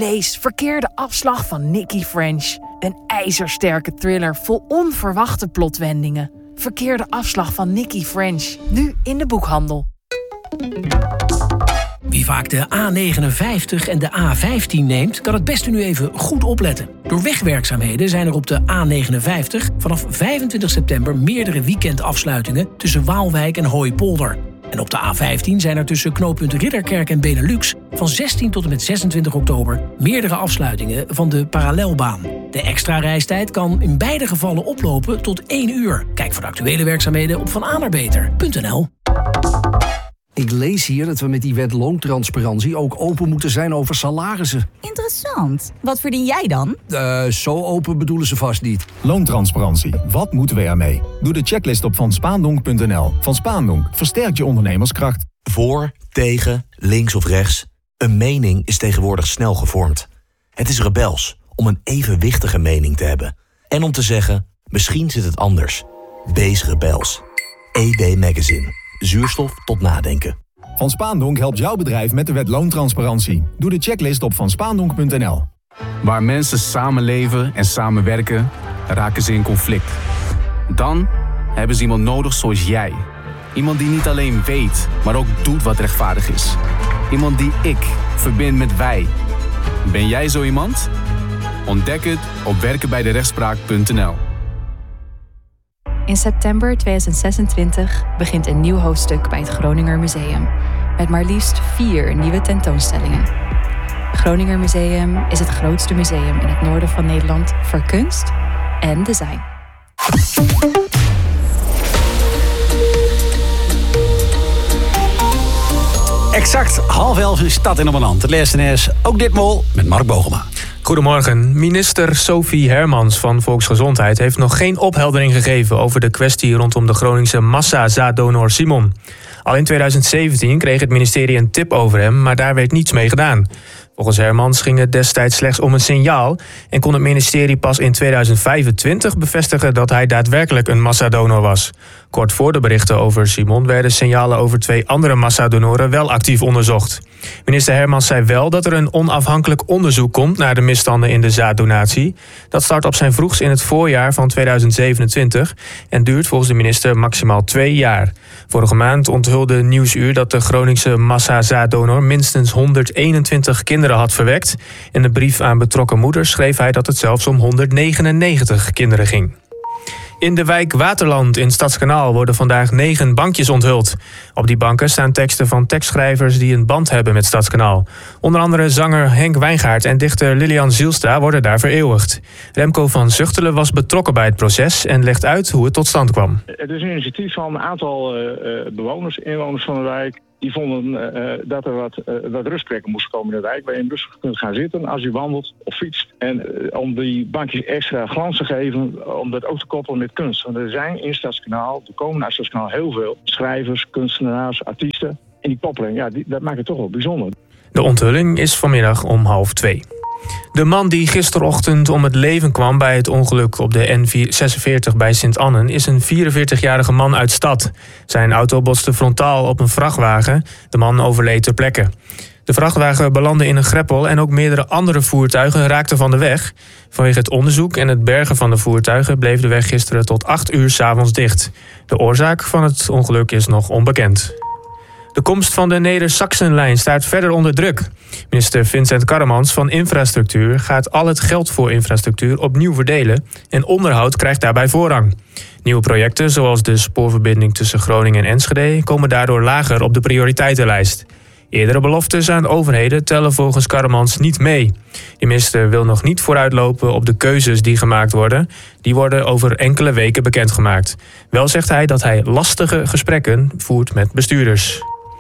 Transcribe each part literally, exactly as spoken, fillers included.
Lees Verkeerde afslag van Nikki French. Een ijzersterke thriller vol onverwachte plotwendingen. Verkeerde afslag van Nikki French. Nu in de boekhandel. Wie vaak de A negenenvijftig en de A vijftien neemt, kan het beste nu even goed opletten. Door wegwerkzaamheden zijn er op de A negenenvijftig vanaf vijfentwintig september meerdere weekendafsluitingen tussen Waalwijk en Hooipolder. En op de A vijftien zijn er tussen knooppunt Ridderkerk en Benelux van zestien tot en met zesentwintig oktober meerdere afsluitingen van de parallelbaan. De extra reistijd kan in beide gevallen oplopen tot één uur. Kijk voor de actuele werkzaamheden op van a naar beter punt n l. Ik lees hier dat we met die wet loontransparantie ook open moeten zijn over salarissen. Interessant. Wat verdien jij dan? Uh, zo open bedoelen ze vast niet. Loontransparantie. Wat moeten we ermee? Doe de checklist op van spaandonk punt n l. Van Spaandonk versterkt je ondernemerskracht. Voor, tegen, links of rechts. Een mening is tegenwoordig snel gevormd. Het is rebels om een evenwichtige mening te hebben. En om te zeggen, misschien zit het anders. Wees rebels. E D Magazine. Zuurstof tot nadenken. Van Spaandonk helpt jouw bedrijf met de wet loontransparantie. Doe de checklist op van spaandonk punt n l. Waar mensen samenleven en samenwerken, raken ze in conflict. Dan hebben ze iemand nodig zoals jij. Iemand die niet alleen weet, maar ook doet wat rechtvaardig is. Iemand die ik verbind met wij. Ben jij zo iemand? Ontdek het op werken bij de rechtspraak punt n l. In september tweeduizend zesentwintig begint een nieuw hoofdstuk bij het Groninger Museum. Met maar liefst vier nieuwe tentoonstellingen. Het Groninger Museum is het grootste museum in het noorden van Nederland voor kunst en design. Exact half elf is Stad in op een hand. Het S N S, ook ditmaal met Mark Bogema. Goedemorgen. Minister Sophie Hermans van Volksgezondheid heeft nog geen opheldering gegeven over de kwestie rondom de Groningse massa-zaaddonor Simon. Al in tweeduizend zeventien kreeg het ministerie een tip over hem, maar daar werd niets mee gedaan. Volgens Hermans ging het destijds slechts om een signaal en kon het ministerie pas in tweeduizend vijfentwintig bevestigen dat hij daadwerkelijk een massadonor was. Kort voor de berichten over Simon werden signalen over twee andere massadonoren wel actief onderzocht. Minister Hermans zei wel dat er een onafhankelijk onderzoek komt naar de misstanden in de zaaddonatie. Dat start op zijn vroegst in het voorjaar van tweeduizend zevenentwintig en duurt volgens de minister maximaal twee jaar. Vorige maand onthulde Nieuwsuur dat de Groningse massa-zaaddonor minstens honderdeenentwintig kinderen had verwekt. In een brief aan betrokken moeders schreef hij dat het zelfs om honderdnegenennegentig kinderen ging. In de wijk Waterland in Stadskanaal worden vandaag negen bankjes onthuld. Op die banken staan teksten van tekstschrijvers die een band hebben met Stadskanaal. Onder andere zanger Henk Wijngaard en dichter Lilian Zielstra worden daar vereeuwigd. Remco van Zuchtelen was betrokken bij het proces en legt uit hoe het tot stand kwam. Het is een initiatief van een aantal uh, bewoners, inwoners van de wijk. Die vonden uh, dat er wat, uh, wat rustplekken moesten komen in de wijk. Waar je rustig kunt gaan zitten als je wandelt of fietst. En uh, om die bankjes extra glans te geven, om dat ook te koppelen met kunst. Want er zijn in Stadskanaal, er komen naar Stadskanaal heel veel schrijvers, kunstenaars, artiesten. En die koppeling, ja, die, dat maakt het toch wel bijzonder. De onthulling is vanmiddag om half twee. De man die gisterochtend om het leven kwam bij het ongeluk op de N zesenveertig bij Sint-Annen is een vierenveertigjarige man uit Stad. Zijn auto botste frontaal op een vrachtwagen. De man overleed ter plekke. De vrachtwagen belandde in een greppel en ook meerdere andere voertuigen raakten van de weg. Vanwege het onderzoek en het bergen van de voertuigen bleef de weg gisteren tot acht uur 's avonds dicht. De oorzaak van het ongeluk is nog onbekend. De komst van de Neder-Saxenlijn staat verder onder druk. Minister Vincent Karremans van Infrastructuur gaat al het geld voor infrastructuur opnieuw verdelen en onderhoud krijgt daarbij voorrang. Nieuwe projecten zoals de spoorverbinding tussen Groningen en Enschede komen daardoor lager op de prioriteitenlijst. Eerdere beloftes aan overheden tellen volgens Karremans niet mee. De minister wil nog niet vooruitlopen op de keuzes die gemaakt worden. Die worden over enkele weken bekendgemaakt. Wel zegt hij dat hij lastige gesprekken voert met bestuurders.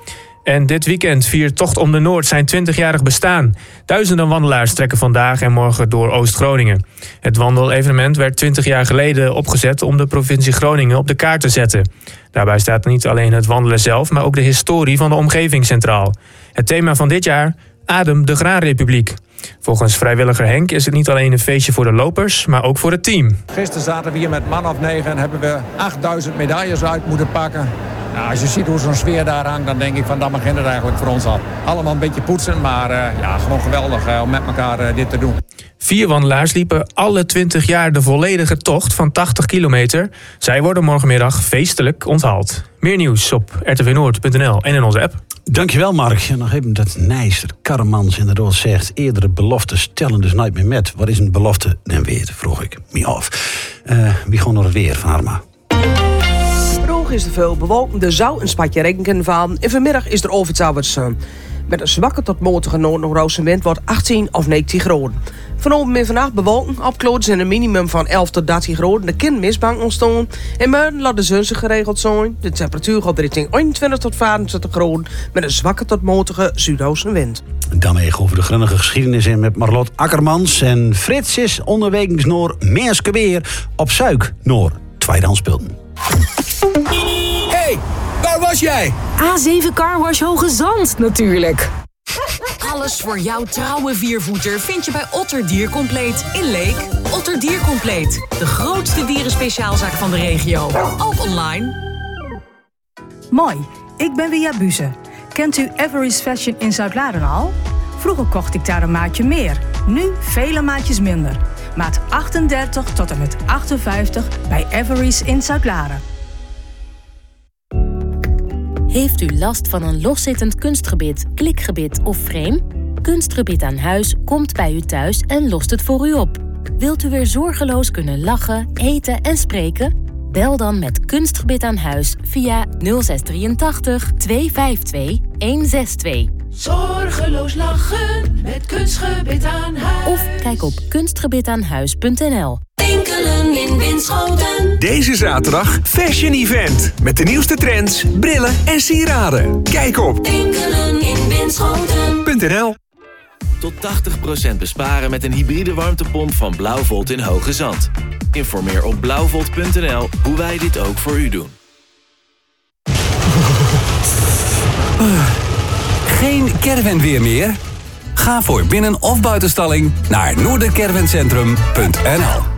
En dit weekend viert Tocht om de Noord zijn twintigjarig bestaan. Duizenden wandelaars trekken vandaag en morgen door Oost-Groningen. Het wandelevenement werd twintig jaar geleden opgezet om de provincie Groningen op de kaart te zetten. Daarbij staat niet alleen het wandelen zelf, maar ook de historie van de omgeving centraal. Het thema van dit jaar: Adem de Graanrepubliek. Volgens vrijwilliger Henk is het niet alleen een feestje voor de lopers, maar ook voor het team. Gisteren zaten we hier met man of negen en hebben we achtduizend medailles uit moeten pakken. Nou, als je ziet hoe zo'n sfeer daar hangt, dan denk ik van dat begint het eigenlijk voor ons al. Allemaal een beetje poetsen, maar uh, ja, gewoon geweldig uh, om met elkaar uh, dit te doen. Vier wandelaars liepen alle twintig jaar de volledige tocht van tachtig kilometer. Zij worden morgenmiddag feestelijk onthaald. Meer nieuws op r t v noord punt n l en in onze app. Dankjewel, Mark. En nog even dat Nijster Karremans inderdaad zegt... eerdere beloftes tellen dus nooit meer met. Wat is een belofte dan weer, vroeg ik me af. Uh, wie gewoon nog het weer van Harma? Vroeg is er veel bewolking, er zou een spatje regen kunnen vallen. En vanmiddag is er overtouwens uh, met een zwakke tot matige noord-noordoostenwind wordt achttien of negentien graden. Vanavond en vannacht bewolken, opklaringen en een minimum van elf tot dertien graden. Er kan mistbank ontstaan. En morgen laat de zon zich geregeld zijn. De temperatuur gaat richting eenentwintig tot vijfentwintig graden met een zwakke tot matige zuidoostenwind. Dan even over de grunnige geschiedenis in met Marlot Akkermans. En Frits is onderwegens naar Meerske weer op Zuik naar tweedehandspulten. Hey, waar was jij? A zeven Carwash Hoge Zand, natuurlijk. Alles voor jouw trouwe viervoeter vind je bij Otter Diercompleet in Leek. Otter Diercompleet, de grootste dierenspeciaalzaak van de regio. Ook online. Mooi, ik ben Wia Buze. Kent u Everest Fashion in Zuid-Laren al? Vroeger kocht ik daar een maatje meer. Nu vele maatjes minder. Maat achtendertig tot en met achtenvijftig bij Everest in Zuid-Laren. Heeft u last van een loszittend kunstgebit, klikgebit of frame? Kunstgebit aan huis komt bij u thuis en lost het voor u op. Wilt u weer zorgeloos kunnen lachen, eten en spreken? Bel dan met Kunstgebit aan huis via nul zes drieëntachtig, tweehonderdtweeënvijftig, honderdzesentwintig. Zorgeloos lachen met Kunstgebit aan huis. Of kijk op kunstgebitaanhuis punt n l. Tinkelen in Winschoten. Deze zaterdag Fashion Event. Met de nieuwste trends, brillen en sieraden. Kijk op Tinkelen in Winschoten punt n l. Tot tachtig procent besparen met een hybride warmtepomp van Blauwvolt in Hoge Zand. Informeer op blauwvolt punt n l hoe wij dit ook voor u doen. Geen caravanweer meer? Ga voor binnen- of buitenstalling naar noordercaravancentrum punt n l.